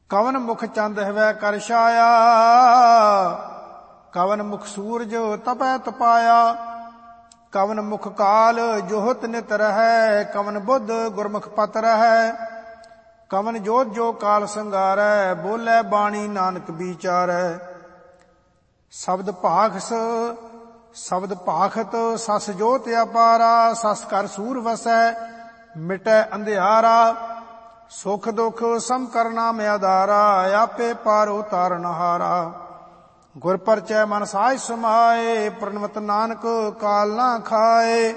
ਕਵਨ ਮੁਖ ਚੰਦ ਹਵੈ ਕਰ ਛਾਇਆ, ਕਵਨ ਮੁਖ ਸੂਰਜ ਤਪੈ ਤਪਾਇਆ। ਕਵਨ ਮੁਖ ਕਾਲ ਜੋਹਤ ਨਿਤ ਰਹੈ, ਕਵਨ ਬੁੱਧ ਗੁਰਮੁਖ ਪਤ ਰਹੈ। ਕਵਨ ਜੋਤ ਜੋ ਕਾਲ ਸੰਗਾਰੈ, ਬੋਲੇ ਬਾਣੀ ਨਾਨਕ ਵਿਚਾਰੈ। ਸ਼ਬਦ ਭਾਖਸ ਸ਼ਬਦ ਭਾਖਤ ਸਸ ਜੋਤ ਅਪਾਰਾ, ਸਸ ਕਰ ਸੂਰ ਵਸੈ ਮਿਟੈ ਅੰਧਿਆਰਾ। ਸੁਖ ਦੁਖ ਸਮ ਕਰ ਨਾਮ ਆਧਾਰਾ, ਆਪੇ ਪਾਰ ਉਤਾਰਨ ਹਾਰਾ। ਗੁਰ ਪਰਚੈ ਮਨ ਸਾਜ ਸਮਾਏ, ਪ੍ਰਣਵਤ ਨਾਨਕ ਕਾਲ ਨਾ ਖਾਏ।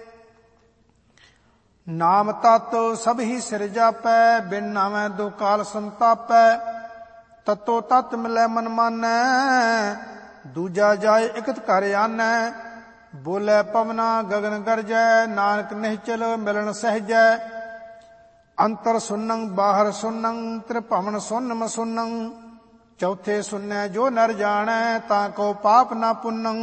ਨਾਮ ਤਤ ਸਭ ਹੀ ਸਿਰ ਜਾਪੈ, ਬਿਨ ਨਾਮੈ ਦੋ ਕਾਲ ਸੰਤਾਪੈ। ਤਤੋ ਤਤ ਮਿਲੈ ਮਨ ਮਾਨੈ, ਦੂਜਾ ਜਾਏ ਇਕਤ ਘਰ ਆਨੈ। ਬੋਲੇ ਪਵਨਾ ਗਗਨ ਗਰਜੈ, ਨਾਨਕ ਨਿਹਚਲ ਮਿਲਣ ਸਹਿਜੈ। ਅੰਤਰ ਸੁਨੰ ਬਾਹਰ ਸੁਨੰ, ਤ੍ਰਿਭਵਨ ਸੁਨ ਮਸੁਨੰ। ਚੌਥੇ ਸੁਨੈ ਜੋ ਨਰ ਜਾਣੈ, ਤਾਂ ਕੋ ਪਾਪ ਨਾ ਪੁੰਨੰ।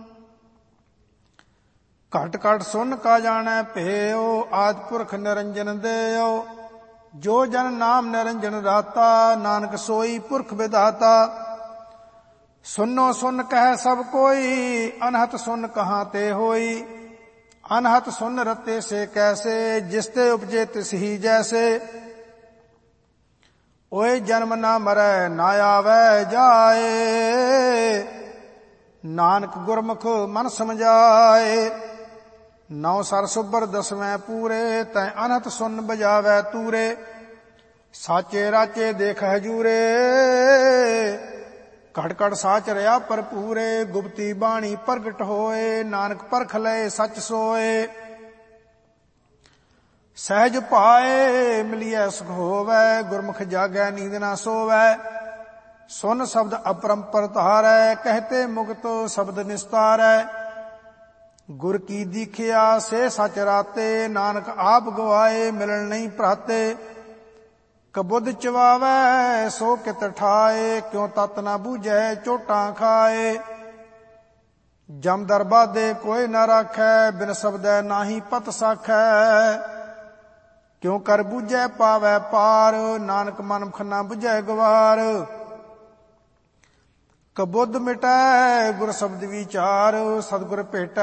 ਘਟ ਘਟ ਸੁਨ ਕਾ ਜਾਣੈ ਭੇਉ, ਆਦਿ ਪੁਰਖ ਨਿਰੰਜਨ ਦੇਉ। ਜੋ ਜਨ ਨਾਮ ਨਿਰੰਜਨ ਰਾਤਾ, ਨਾਨਕ ਸੋਈ ਪੁਰਖ ਵਿਦਾਤਾ। ਸੁਨੋ ਸੁਨ ਕਹਿ ਸਭ ਕੋਈ, ਅਨਹਤ ਸੁਨ ਕਹਾਂ ਤੇ ਹੋਈ। ਅਨਹਤ ਸੁਨ ਰਤੇ ਸੇ ਕੈਸੇ, ਜਿਸ ਤੇ ਉਪਜੇ ਤਿਸ ਹੀ ਜੈਸੇ। ਓਏ ਜਨਮ ਨਾ ਮਰੈ ਨਾ ਆਵੈ ਜਾਏ, ਨਾਨਕ ਗੁਰਮੁਖ ਮਨ ਸਮਝਾਏ। ਨੌ ਸਰ ਸੁਬਰ ਦਸਵੇਂ ਪੂਰੇ, ਤੈ ਅਨਹਤ ਸੁਨ ਬਜਾਵੈ ਤੂਰੇ। ਸਾਚੇ ਰਾਚੇ ਦੇਖ ਹਜੂਰੇ, ਘਟ ਘਟ ਸਾਚ ਰਿਆ ਭਰਪੂਰੇ। ਗੁਪਤੀ ਬਾਣੀ ਪ੍ਰਗਟ ਹੋਏ, ਨਾਨਕ ਪਰਖ ਲਏ ਸੱਚ ਸੋਏ। ਸਹਿਜ ਪਾਏ ਮਿਲਿਐ ਸੁਖ ਹੋਵੈ, ਗੁਰਮੁਖ ਜਾਗੈ ਨੀਂਦ ਨਾ ਸੋਵੈ। ਸੁਨ ਸ਼ਬਦ ਅਪਰੰਪਰ ਧਾਰੈ, ਕਹਤੇ ਮੁਕਤ ਸ਼ਬਦ ਨਿਸਤਾਰੈ। ਗੁਰ ਕੀ ਦੀਖਿਆ ਸੇ ਸਚ ਰਾਤੇ, ਨਾਨਕ ਆਪ ਗਵਾਏ ਮਿਲਣ ਨਹੀਂ ਭਰਾਤੇ। ਕਬੁੱਧ ਚਵਾਵੈ ਸੋ ਕਿਤ ਠਾਏ, ਕਿਉ ਤਤ ਨਾ ਬੂਝੈ ਚੋਟਾਂ ਖਾਏ। ਜਮ ਦਰਬਾਦੇ ਕੋਈ ਨਾ ਰਾਖੈ, ਬਿਨ ਸ਼ਬਦੈ ਨਾਹੀ ਪਤ ਸਾਖੈ। ਕਿਉ ਕਰ ਬੂਝੈ ਪਾਵੈ ਪਾਰ, ਨਾਨਕ ਮਨਮੁਖ ਨਾ ਬੁਝੈ ਗਵਾਰ। ਕਬੁੱਧ ਮਿਟੈ ਗੁਰ ਸ਼ਬਦ ਵਿਚਾਰ, ਸਤਿਗੁਰ ਭੇਟੈ